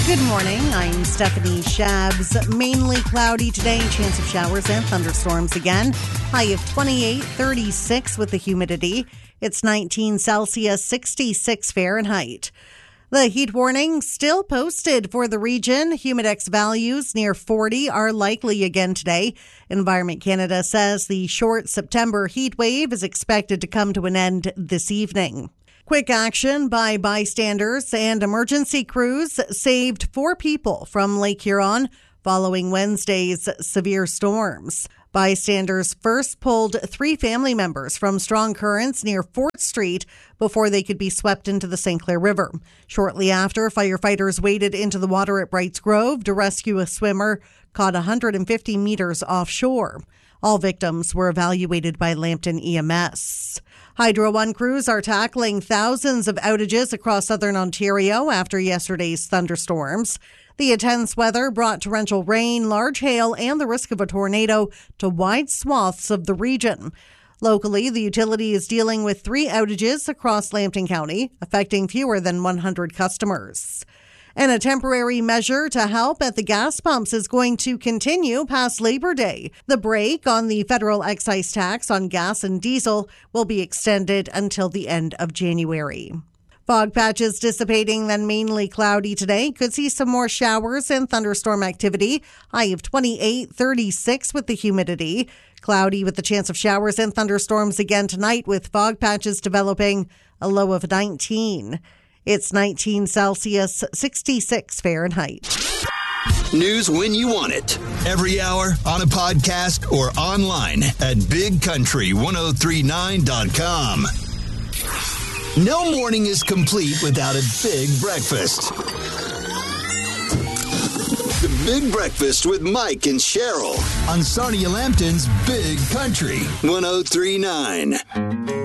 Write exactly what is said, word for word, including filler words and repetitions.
Good morning. I'm Stephanie Shabs. Mainly cloudy today. Chance of showers and thunderstorms again. High of twenty-eight, thirty-six with the humidity. It's nineteen Celsius, sixty-six Fahrenheit. The heat warning still posted for the region. Humidex values near forty are likely again today. Environment Canada says the short September heat wave is expected to come to an end this evening. Quick action by bystanders and emergency crews saved four people from Lake Huron following Wednesday's severe storms. Bystanders first pulled three family members from strong currents near Fort Street before they could be swept into the Saint Clair River. Shortly after, firefighters waded into the water at Brights Grove to rescue a swimmer caught one hundred fifty meters offshore. All victims were evaluated by Lambton E M S. Hydro One crews are tackling thousands of outages across southern Ontario after yesterday's thunderstorms. The intense weather brought torrential rain, large hail, and the risk of a tornado to wide swaths of the region. Locally, the utility is dealing with three outages across Lambton County, affecting fewer than one hundred customers. And a temporary measure to help at the gas pumps is going to continue past Labor Day. The break on the federal excise tax on gas and diesel will be extended until the end of January. Fog patches dissipating, then mainly cloudy today. Could see some more showers and thunderstorm activity. High of twenty-eight, thirty-six with the humidity. Cloudy with the chance of showers and thunderstorms again tonight with fog patches developing. A low of nineteen. It's nineteen Celsius, sixty-six Fahrenheit. News when you want it. Every hour, on a podcast, or online at big country ten thirty-nine dot com. No morning is complete without a big breakfast. The Big Breakfast with Mike and Cheryl on Sarnia Lambton's Big Country ten thirty-nine.